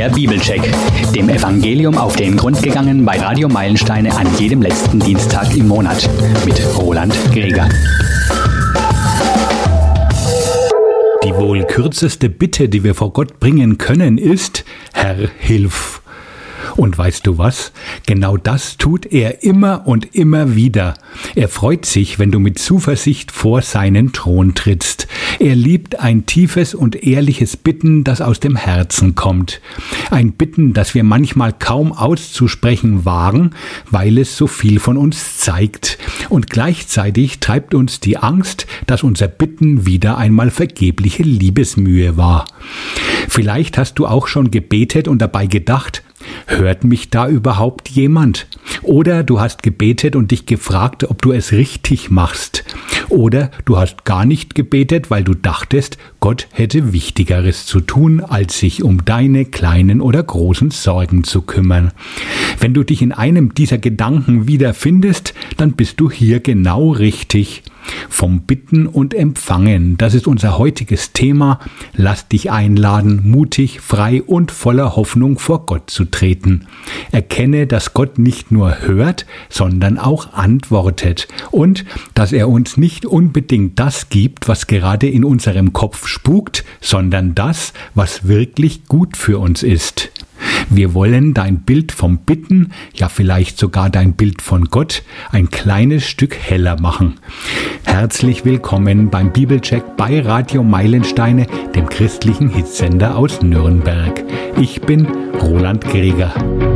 Der Bibelcheck, dem Evangelium auf den Grund gegangen bei Radio Meilensteine an jedem letzten Dienstag im Monat mit Roland Greger. Die wohl kürzeste Bitte, die wir vor Gott bringen können, ist: Herr, hilf! Und weißt du was? Genau das tut er immer und immer wieder. Er freut sich, wenn du mit Zuversicht vor seinen Thron trittst. Er liebt ein tiefes und ehrliches Bitten, das aus dem Herzen kommt. Ein Bitten, das wir manchmal kaum auszusprechen wagen, weil es so viel von uns zeigt. Und gleichzeitig treibt uns die Angst, dass unser Bitten wieder einmal vergebliche Liebesmühe war. Vielleicht hast du auch schon gebetet und dabei gedacht: Hört mich da überhaupt jemand? Oder du hast gebetet und dich gefragt, ob du es richtig machst. Oder du hast gar nicht gebetet, weil du dachtest, Gott hätte Wichtigeres zu tun, als sich um deine kleinen oder großen Sorgen zu kümmern. Wenn du dich in einem dieser Gedanken wiederfindest, dann bist du hier genau richtig. Vom Bitten und Empfangen, das ist unser heutiges Thema. Lass dich einladen, mutig, frei und voller Hoffnung vor Gott zu treten. Erkenne, dass Gott nicht nur hört, sondern auch antwortet und dass er uns nicht unbedingt das gibt, was gerade in unserem Kopf spukt, sondern das, was wirklich gut für uns ist. Wir wollen dein Bild vom Bitten, ja vielleicht sogar dein Bild von Gott, ein kleines Stück heller machen. Herzlich willkommen beim Bibelcheck bei Radio Meilensteine, dem christlichen Hitsender aus Nürnberg. Ich bin Roland Greger.